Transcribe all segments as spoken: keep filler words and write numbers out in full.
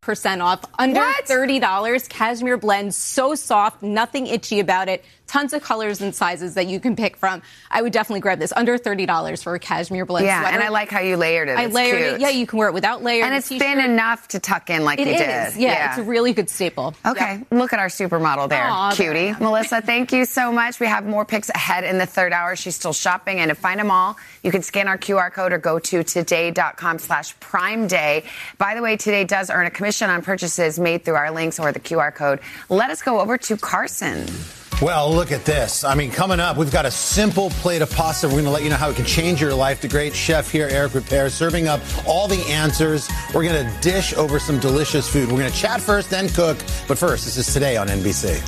percent off. Under what? thirty dollars. Cashmere blend, so soft, nothing itchy about it. Tons of colors and sizes that you can pick from. I would definitely grab this. Under thirty dollars for a cashmere blend yeah, sweater. And I like how you layered it. I it's layered cute. it. Yeah, you can wear it without layers. And it's thin enough to tuck in like it you is. did. Yeah, yeah, it's a really good staple. Okay, yeah. Look at our supermodel there. Aww, cutie. Melissa, thank you so much. We have more picks ahead in the third hour. She's still shopping. And to find them all, you can scan our Q R code or go to today.com slash prime day. By the way, Today does earn a commission on purchases made through our links or the Q R code. Let us go over to Carson. Well, look at this. I mean, coming up, we've got a simple plate of pasta. We're going to let you know how it can change your life. The great chef here, Eric Ripert, serving up all the answers. We're going to dish over some delicious food. We're going to chat first, then cook. But first, this is Today on N B C.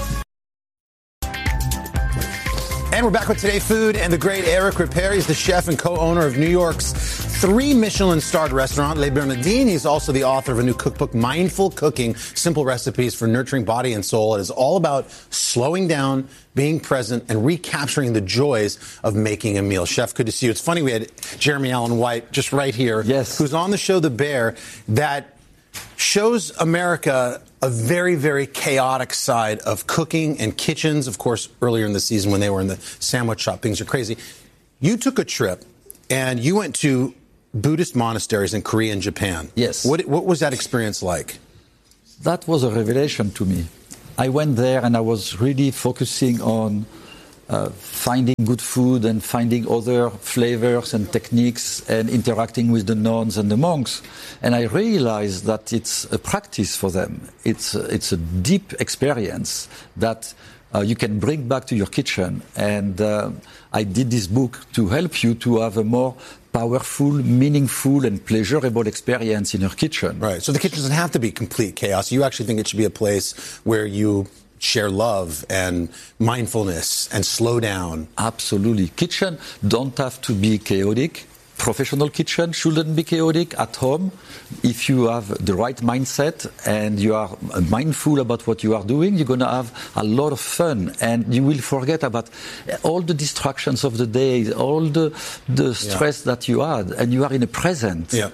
And we're back with Today Food and the great Eric Ripert. He's the chef and co-owner of New York's three Michelin-starred restaurant, Les Bernardines. He's also the author of a new cookbook, Mindful Cooking, Simple Recipes for Nurturing Body and Soul. It is all about slowing down, being present, and recapturing the joys of making a meal. Chef, good to see you. It's funny, we had Jeremy Allen White just right here, yes, who's on the show The Bear, that shows America a very, very chaotic side of cooking and kitchens. Of course, earlier in the season when they were in the sandwich shop, things are crazy. You took a trip and you went to Buddhist monasteries in Korea and Japan. Yes. What, what was that experience like? That was a revelation to me. I went there and I was really focusing on uh, finding good food and finding other flavors and techniques and interacting with the nuns and the monks. And I realized that it's a practice for them. It's a, it's a deep experience that uh, you can bring back to your kitchen. And uh, I did this book to help you to have a more powerful, meaningful, and pleasurable experience in your kitchen. Right. So the kitchen doesn't have to be complete chaos. You actually think it should be a place where you share love and mindfulness and slow down. Absolutely. Kitchen don't have to be chaotic. Professional kitchen shouldn't be chaotic. At home, if you have the right mindset and you are mindful about what you are doing, you're going to have a lot of fun and you will forget about all the distractions of the day, all the, the stress yeah. that you had, and you are in the present. Yeah.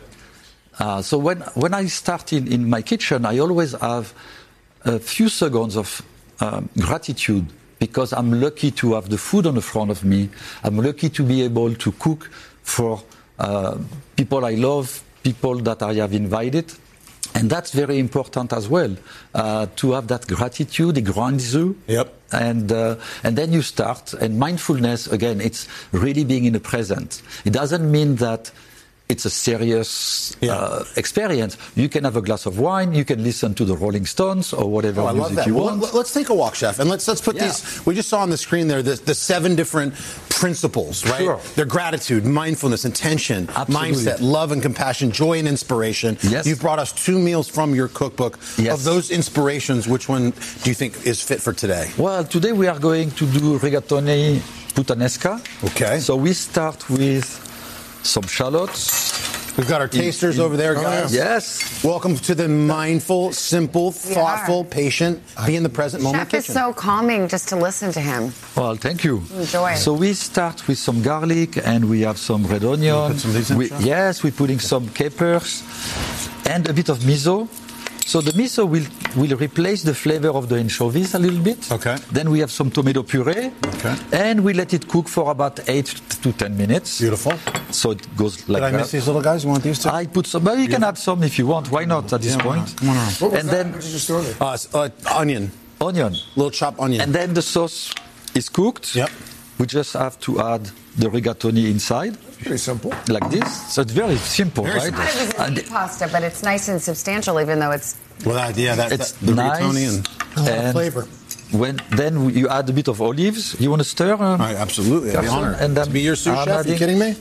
Uh, so when, when I start in, in my kitchen, I always have a few seconds of um, gratitude because I'm lucky to have the food on the front of me. I'm lucky to be able to cook for uh, people I love, people that I have invited. And that's very important as well, uh, to have that gratitude. It grounds you. Yep. And, uh, and then you start. And mindfulness, again, it's really being in the present. It doesn't mean that it's a serious yeah. uh, experience. You can have a glass of wine, you can listen to the Rolling Stones or whatever oh, I music love that. you well, want. Let's take a walk, Chef, and let's let's put yeah. these. We just saw on the screen there the, the seven different principles, right? Sure. They're gratitude, mindfulness, intention, Absolutely. mindset, love and compassion, joy and inspiration. Yes. You've brought us two meals from your cookbook. Yes. Of those inspirations, which one do you think is fit for today? Well, today we are going to do rigatoni puttanesca. Okay. So we start with some shallots. We've got our tasters in, in, over there, guys. Yes. Welcome to the mindful, simple, thoughtful, patient, be in the present moment Chef kitchen. is so calming just to listen to him. Well, thank you. Enjoy. So we start with some garlic and we have some red onion. Put some of these in, we, yes, we're putting some capers and a bit of miso. So the miso will, will replace the flavor of the anchovies a little bit. Okay. Then we have some tomato puree. Okay. And we let it cook for about eight to ten minutes. Beautiful. So it goes like Did I that. miss these little guys? You want these two? I put some, but you can add some if you want. Why not at this yeah, point? Come on, on. What was and that? then What did you just order? Uh, uh, onion. Onion. Little chopped onion. And then the sauce is cooked. Yep. We just have to add the rigatoni inside. Pretty simple. Like this. So it's very simple, Very right? simple. It was And meat pasta, but it's nice and substantial, even though it's. Well, that, yeah, that, it's that, the nice. rigatoni and A lot of and flavor. When then you add a bit of olives. You want to stir? Uh, All right, absolutely. I'd be honored. And then to be your sous I'm chef. Are you adding- kidding me?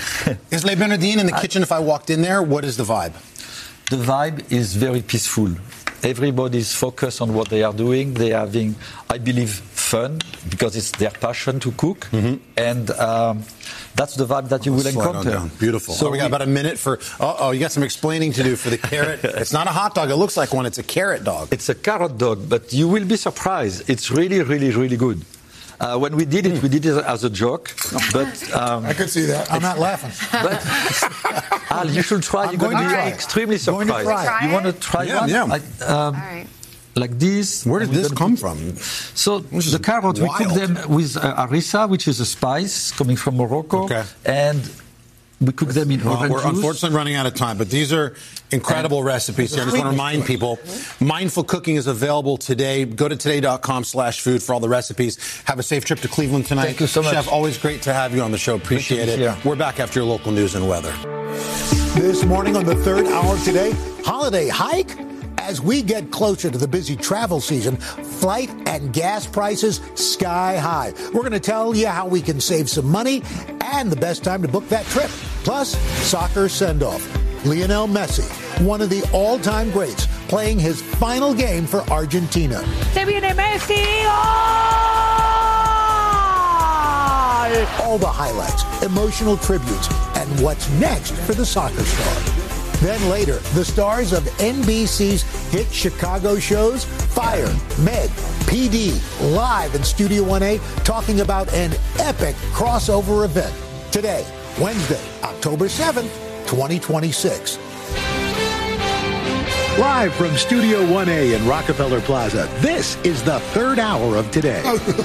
Is Les Bernardines in the kitchen? If I walked in there, what is the vibe? The vibe is very peaceful. Everybody's focused on what they are doing. They are having, I believe, fun because it's their passion to cook, mm-hmm. and um, that's the vibe that you will Slide on encounter. down. Beautiful. So oh, we got about a minute for. Uh oh, you got some explaining to do for the carrot. It's not a hot dog. It looks like one. It's a carrot dog. It's a carrot dog, but you will be surprised. It's really, really, really good. Uh, when we did it, we did it as a joke, but um, I could see that. I'm not laughing. But Al, you should try. I'm You're going going to to be try it. extremely Going to surprised. try it. You want to try Yeah, one? yeah. I, um, All right. Like this. Where did and we're this gonna come put- from? So This is the carrots, we cook wild. them with uh, harissa, which is a spice coming from Morocco, Okay. and we cook them in Well, orange we're juice. unfortunately running out of time, but these are incredible recipes here. I just want to remind people, Mindful Cooking is available today. Go to today.com slash food for all the recipes. Have a safe trip to Cleveland tonight. Thank you so much. Chef, always great to have you on the show. Appreciate it. Yeah. We're back after your local news and weather. This morning on the third hour today, holiday hike? As we get closer to the busy travel season, flight and gas prices sky high. We're going to tell you how we can save some money and the best time to book that trip. Plus, soccer send-off. Lionel Messi, one of the all-time greats, playing his final game for Argentina. Se viene Messi. All the highlights, emotional tributes, and what's next for the soccer star. Then later, the stars of N B C's hit Chicago shows, Fire, Med, P D, live in Studio one A, talking about an epic crossover event. Today, Wednesday, October seventh, twenty twenty-six. Live from Studio one A in Rockefeller Plaza, this is the third hour of Today.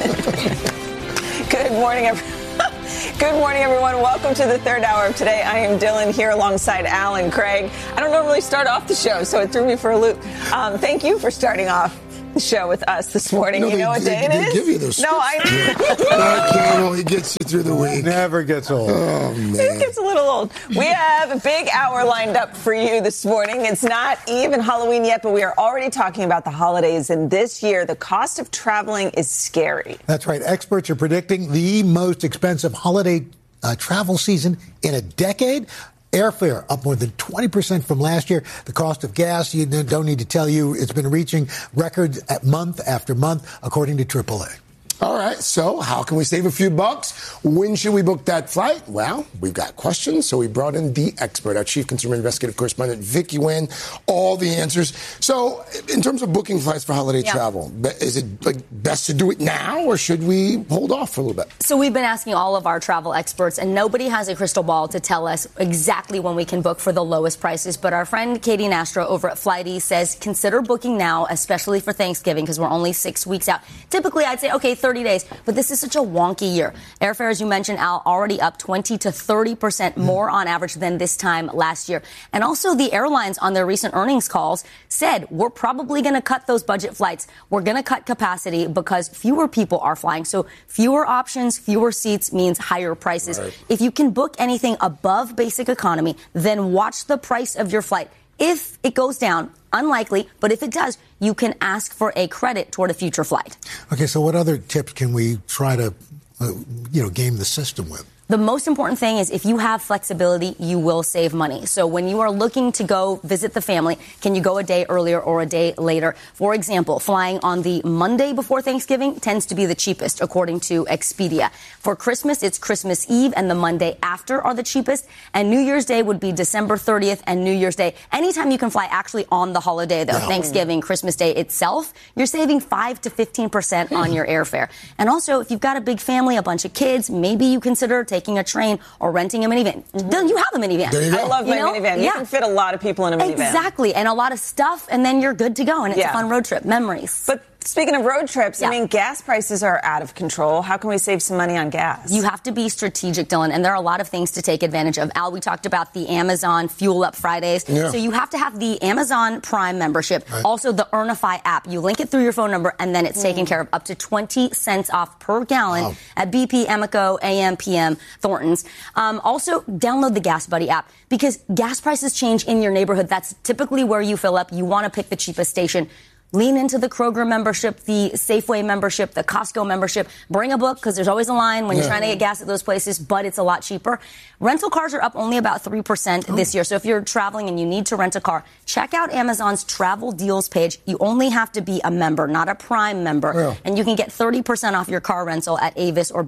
Good morning, everyone. Good morning, everyone. Welcome to the third hour of Today. I am Dylan here alongside Al and Craig. I don't normally start off the show, so it threw me for a loop. Um, thank you for starting off the show with us this morning. No, you know they, what day they, it they is? give you those no, I That camel, he gets you through the week. Never gets old. Oh, It man. gets a little old. We have a big hour lined up for you this morning. It's not even Halloween yet, but we are already talking about the holidays. And this year, the cost of traveling is scary. That's right. Experts are predicting the most expensive holiday uh, travel season in a decade. Airfare up more than twenty percent from last year. The cost of gas, you don't need to tell you, it's been reaching records at month after month, according to triple A. All right, so how can we save a few bucks? When should we book that flight? Well, we've got questions, so we brought in the expert, our chief consumer investigative correspondent, Vicky Nguyen, all the answers. So in terms of booking flights for holiday Yeah. travel, be- is it like best to do it now, or should we hold off for a little bit? So we've been asking all of our travel experts, and nobody has a crystal ball to tell us exactly when we can book for the lowest prices. But our friend Katie Nastro over at Flighty says consider booking now, especially for Thanksgiving, because we're only six weeks out. Typically, I'd say, okay, thirty days, but this is such a wonky year. Airfare, as you mentioned, Al, already up twenty to thirty percent more on average than this time last year. And also the airlines on their recent earnings calls said we're probably going to cut those budget flights. We're going to cut capacity because fewer people are flying. So fewer options, fewer seats means higher prices. Right. If you can book anything above basic economy, then watch the price of your flight. If it goes down, unlikely, but if it does, you can ask for a credit toward a future flight. Okay, so what other tips can we try to, uh, you know, game the system with? The most important thing is if you have flexibility, you will save money. So when you are looking to go visit the family, can you go a day earlier or a day later? For example, flying on the Monday before Thanksgiving tends to be the cheapest, according to Expedia. For Christmas, it's Christmas Eve and the Monday after are the cheapest. And New Year's Day would be December thirtieth and New Year's Day. Anytime you can fly actually on the holiday, though, Yeah. Thanksgiving, Christmas Day itself, you're saving five to fifteen percent on your airfare. And also, if you've got a big family, a bunch of kids, maybe you consider taking a train or renting a minivan. Dylan, you have a minivan. There you go. I love You my know? minivan. You Yeah. can fit a lot of people in a minivan. Exactly, and a lot of stuff, and then you're good to go, and it's Yeah. a fun road trip. Memories. But speaking of road trips, Yeah. I mean, gas prices are out of control. How can we save some money on gas? You have to be strategic, Dylan, and there are a lot of things to take advantage of. Al, we talked about the Amazon Fuel Up Fridays. Yeah. So you have to have the Amazon Prime membership, also the Earnify app. You link it through your phone number, and then it's taken care of. Up to twenty cents off per gallon Wow. at B P, Amoco, A M, P M, Thornton's. Um, also, download the Gas Buddy app because gas prices change in your neighborhood. That's typically where you fill up. You want to pick the cheapest station. Lean into the Kroger membership, the Safeway membership, the Costco membership. Bring a book because there's always a line when you're Yeah. trying to get gas at those places, but it's a lot cheaper. Rental cars are up only about three percent this year. So if you're traveling and you need to rent a car, check out Amazon's travel deals page. You only have to be a member, not a Prime member. Yeah. And you can get thirty percent off your car rental at Avis or Budget.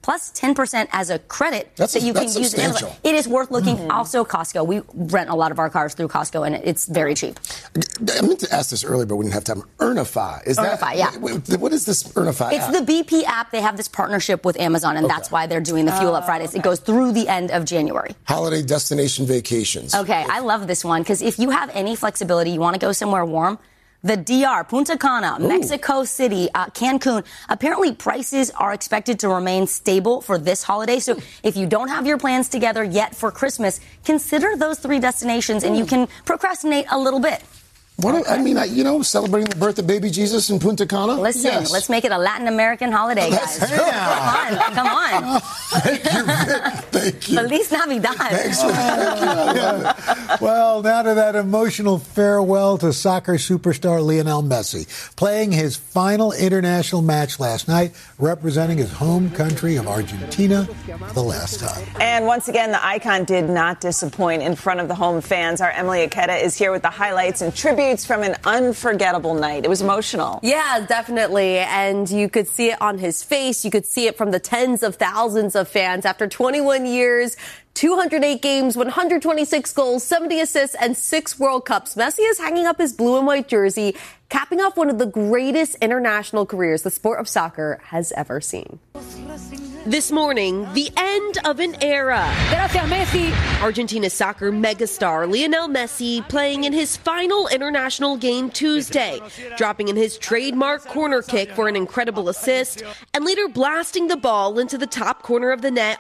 plus ten percent as a credit that's that you a, can that's use. Substantial. It is worth looking. Mm-hmm. Also, Costco. We rent a lot of our cars through Costco, and it's very cheap. I meant to ask this earlier, but we didn't have time. Earnify. Is Earnify, that, yeah. What is this Earnify It's app? the B P app. They have this partnership with Amazon, and Okay. that's why they're doing the Fuel Up Fridays. okay. It goes through the end of January. Holiday destination vacations. Okay, I love this one because if you have any flexibility, you want to go somewhere warm, the D R, Punta Cana, Ooh. Mexico City, uh, Cancun, apparently prices are expected to remain stable for this holiday. So if you don't have your plans together yet for Christmas, consider those three destinations and you can procrastinate a little bit. What okay. I mean, I, you know, celebrating the birth of baby Jesus in Punta Cana. Listen, yes. let's make it a Latin American holiday, guys. Yeah. Come on, come on. Oh, thank you, Vic. Thank you. Feliz Navidad. Thanks for that. Well, now to that emotional farewell to soccer superstar Lionel Messi, playing his final international match last night, representing his home country of Argentina for the last time. And once again, the icon did not disappoint in front of the home fans. Our Emily Aketa is here with the highlights and tributes from an unforgettable night. It was emotional. Yeah, definitely. And you could see it on his face. You could see it from the tens of thousands of fans. After twenty-one years, two hundred eight games, one hundred twenty-six goals, seventy assists, and six World Cups, Messi is hanging up his blue and white jersey, capping off one of the greatest international careers the sport of soccer has ever seen. This morning, the end of an era. Gracias, Messi. Argentina soccer megastar Lionel Messi playing in his final international game Tuesday, dropping in his trademark corner kick for an incredible assist, and later blasting the ball into the top corner of the net.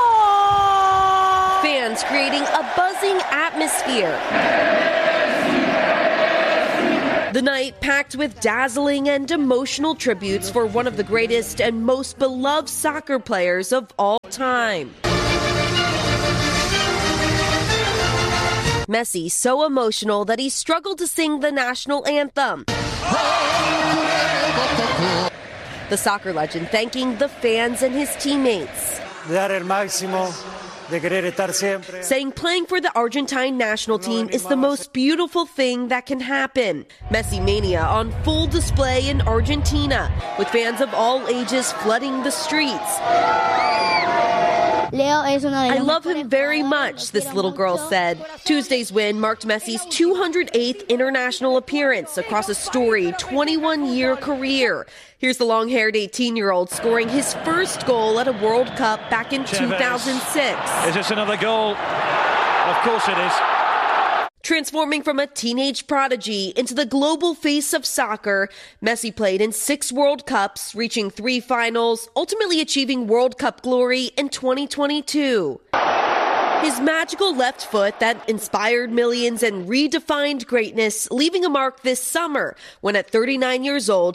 Goal! Fans creating a buzzing atmosphere. The night packed with dazzling and emotional tributes for one of the greatest and most beloved soccer players of all time. Messi so emotional that he struggled to sing the national anthem. The soccer legend thanking the fans and his teammates. Dar el máximo. Saying playing for the Argentine national team is the most beautiful thing that can happen. Messi mania on full display in Argentina, with fans of all ages flooding the streets. I love him very much, this little girl said. Tuesday's win marked Messi's two hundred eighth international appearance across a storied twenty-one-year career. Here's the long-haired eighteen-year-old scoring his first goal at a World Cup back in two thousand six. Is this another goal? Of course it is. Transforming from a teenage prodigy into the global face of soccer, Messi played in six World Cups, reaching three finals, ultimately achieving World Cup glory in twenty twenty-two. His magical left foot that inspired millions and redefined greatness, leaving a mark this summer when at thirty-nine years old,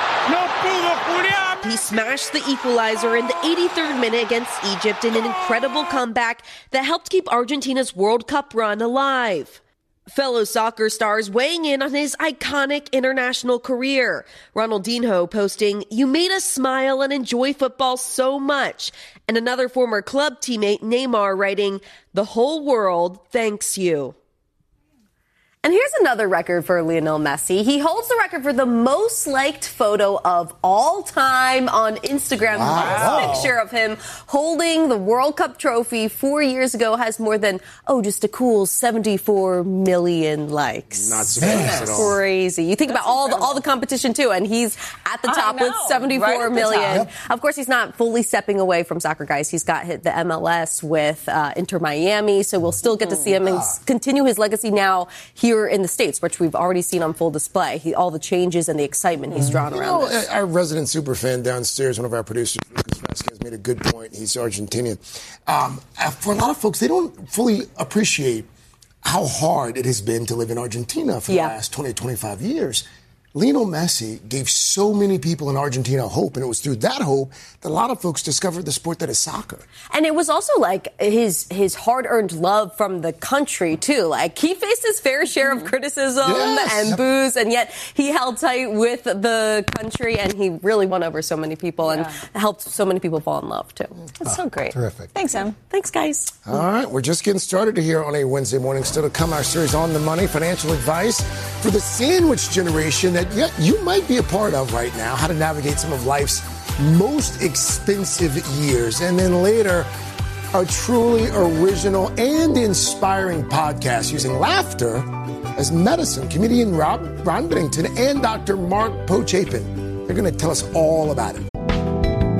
he smashed the equalizer in the eighty-third minute against Egypt in an incredible comeback that helped keep Argentina's World Cup run alive. Fellow soccer stars weighing in on his iconic international career. Ronaldinho posting, "You made us smile and enjoy football so much." And another former club teammate, Neymar, writing, "The whole world thanks you." And here's another record for Lionel Messi. He holds the record for the most liked photo of all time on Instagram. Wow. This picture of him holding the World Cup trophy four years ago has more than, oh, just a cool seventy-four million likes. Not surprised at all. Crazy. You think That's about all the, incredible. all the competition, too, and he's at the I top know, with seventy-four right at the million. top. Yep. Of course, he's not fully stepping away from soccer, guys. He's got hit the M L S with uh, Inter Miami, so we'll still get to see him and continue his legacy now here in the States, which we've already seen on full display. He, all the changes and the excitement he's drawn You around know, this. our resident super fan downstairs, one of our producers, Lucas Vasquez, made a good point. He's Argentinian. Um, for a lot of folks, they don't fully appreciate how hard it has been to live in Argentina for Yeah. the last twenty, twenty-five years. Lionel Messi gave so many people in Argentina hope, and it was through that hope that a lot of folks discovered the sport that is soccer. And it was also like his his hard-earned love from the country, too. Like, he faced his fair share of criticism Yes. and boos, and yet he held tight with the country, and he really won over so many people and helped so many people fall in love, too. That's so great. Terrific. Thanks, Em. Thanks, guys. All right, we're just getting started here on a Wednesday morning. Still to come, our series On the Money, financial advice for the sandwich generation that yeah, you might be a part of right now, how to navigate some of life's most expensive years. And then later, a truly original and inspiring podcast using laughter as medicine. Comedian Rob, Ron Bennington and Doctor Mark Pochapin. They're going to tell us all about it.